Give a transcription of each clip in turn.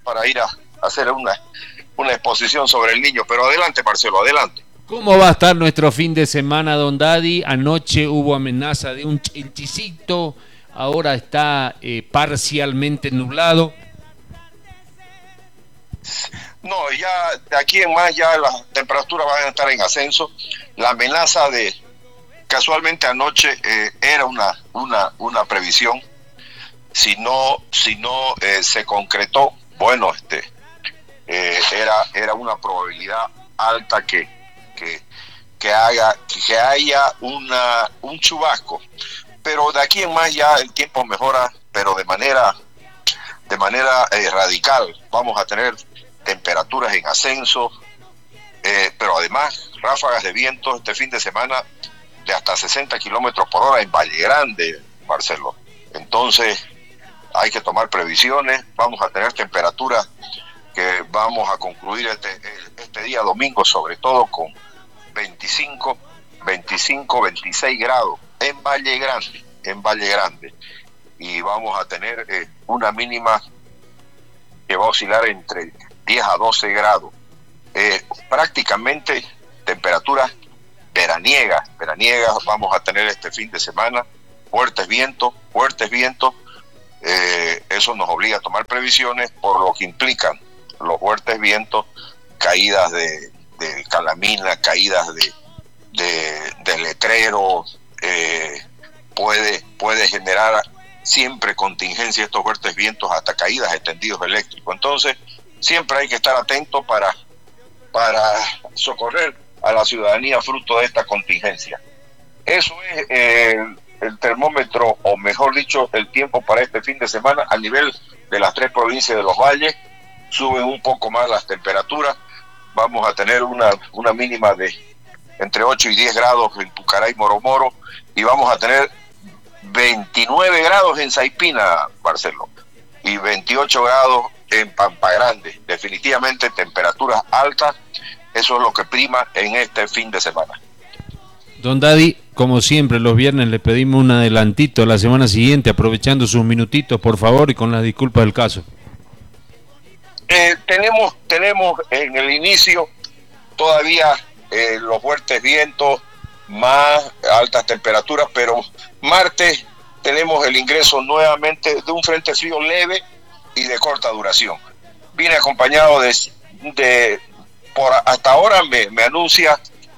para ir a hacer una exposición sobre el niño. Pero adelante, Marcelo, adelante. ¿Cómo va a estar nuestro fin de semana, don Daddy? Anoche hubo amenaza de un chinchicito, ahora está parcialmente nublado. No, ya de aquí en más ya las temperaturas van a estar en ascenso. La amenaza casualmente anoche era una previsión. Si no se concretó, bueno, era una probabilidad alta que haya un chubasco. Pero de aquí en más ya el tiempo mejora, pero de manera radical. Vamos a tener temperaturas en ascenso, pero además ráfagas de viento este fin de semana de hasta 60 kilómetros por hora en Valle Grande, Marcelo. Entonces hay que tomar previsiones. Vamos a tener temperaturas que vamos a concluir este día domingo, sobre todo con 25, 26 grados en Valle Grande. Y vamos a tener una mínima que va a oscilar entre 10 a 12 grados. Prácticamente temperaturas veraniegas vamos a tener este fin de semana. Fuertes vientos. Eso nos obliga a tomar previsiones por lo que implican los fuertes vientos, caídas de calamina, caídas de letreros, puede generar siempre contingencia estos fuertes vientos, hasta caídas de tendidos eléctricos. Entonces siempre hay que estar atento para socorrer a la ciudadanía fruto de esta contingencia. Eso es el termómetro, o mejor dicho, el tiempo para este fin de semana. A nivel de las 3 provincias de los valles suben un poco más las temperaturas. Vamos a tener una mínima de entre 8 y 10 grados en Pucará y Moromoro, y vamos a tener 29 grados en Saipina, Marcelo, y 28 grados en Pampa Grande. Definitivamente temperaturas altas, eso es lo que prima en este fin de semana. Don Daddy, como siempre, los viernes le pedimos un adelantito a la semana siguiente, aprovechando sus minutitos, por favor, y con las disculpas del caso. Tenemos en el inicio todavía los fuertes vientos, más altas temperaturas, pero martes tenemos el ingreso nuevamente de un frente frío leve y de corta duración. Viene acompañado hasta ahora me anuncia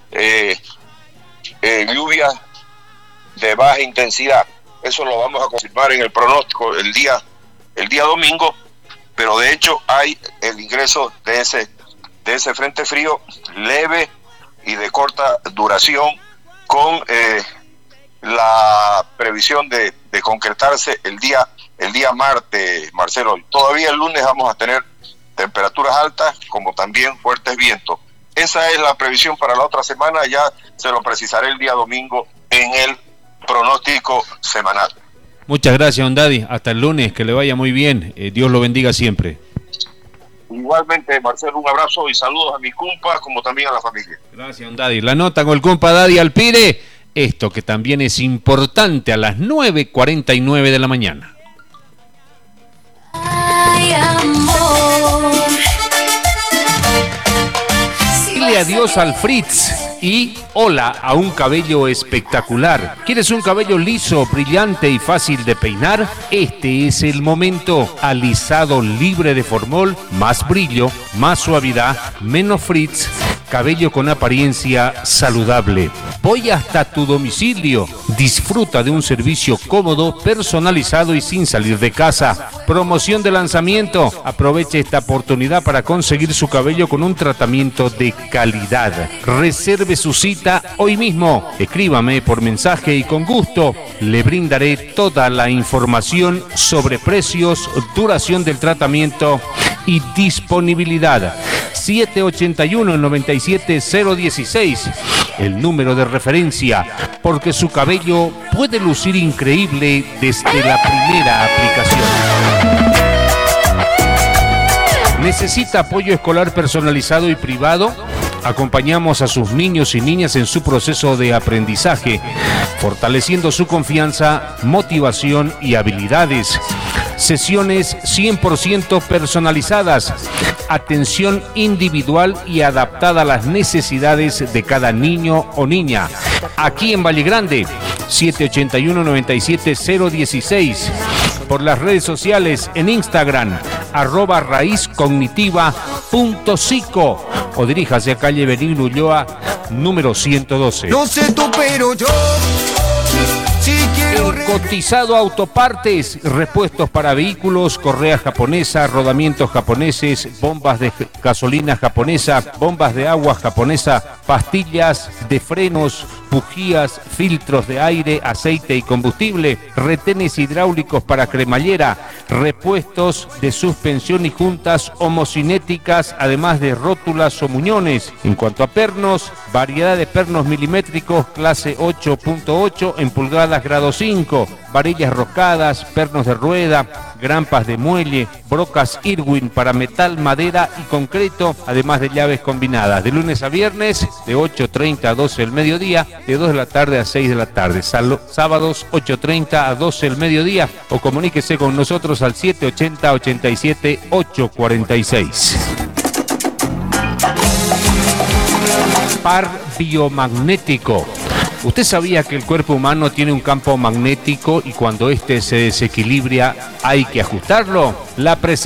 lluvias de baja intensidad. Eso lo vamos a confirmar en el pronóstico el día domingo, pero de hecho hay el ingreso de ese frente frío leve y de corta duración, con la previsión de concretarse el día martes, Marcelo. Todavía el lunes vamos a tener temperaturas altas, como también fuertes vientos. Esa es la previsión para la otra semana. Ya se lo precisaré el día domingo en el pronóstico semanal. Muchas gracias, don Daddy. Hasta el lunes, que le vaya muy bien. Dios lo bendiga siempre. Igualmente, Marcelo, un abrazo y saludos a mis compas, como también a la familia. Gracias, don Daddy. La nota con el compa Daddy Alpire. Esto que también es importante, a las 9:49 de la mañana. Ay, amor. Dile adiós al Fritz y hola a un cabello espectacular. ¿Quieres un cabello liso, brillante y fácil de peinar? Este es el momento. Alisado libre de formol, más brillo, más suavidad, menos Fritz. Cabello con apariencia saludable. Voy hasta tu domicilio. Disfruta de un servicio cómodo, personalizado y sin salir de casa. Promoción de lanzamiento. Aproveche esta oportunidad para conseguir su cabello con un tratamiento de calidad. Reserve su cita hoy mismo. Escríbame por mensaje y con gusto le brindaré toda la información sobre precios, duración del tratamiento y disponibilidad. 781-97016, el número de referencia, porque su cabello puede lucir increíble desde la primera aplicación. ¿Necesita apoyo escolar personalizado y privado? Acompañamos a sus niños y niñas en su proceso de aprendizaje, fortaleciendo su confianza, motivación y habilidades. Sesiones 100% personalizadas, atención individual y adaptada a las necesidades de cada niño o niña. Aquí en Valle Grande, 781-97-016. Por las redes sociales en Instagram, @raizcognitiva.psico, o diríjase a calle Benigno Ulloa, número 112. No sé tú, pero yo sí quiero. El cotizado Autopartes, repuestos para vehículos, correa japonesa, rodamientos japoneses, bombas de gasolina japonesa, bombas de agua japonesa, pastillas de frenos, bujías, filtros de aire, aceite y combustible, retenes hidráulicos para cremallera, repuestos de suspensión y juntas homocinéticas, además de rótulas o muñones. En cuanto a pernos, variedad de pernos milimétricos clase 8.8 en pulgadas grado 5, varillas roscadas, pernos de rueda, grampas de muelle, brocas Irwin para metal, madera y concreto, además de llaves combinadas. De lunes a viernes, de 8:30 a 12 del mediodía, de 2 de la tarde a 6 de la tarde. Sábados, 8:30 a 12 del mediodía, o comuníquese con nosotros al 780-87-846. Par biomagnético. ¿Usted sabía que el cuerpo humano tiene un campo magnético y cuando éste se desequilibra hay que ajustarlo? La presencia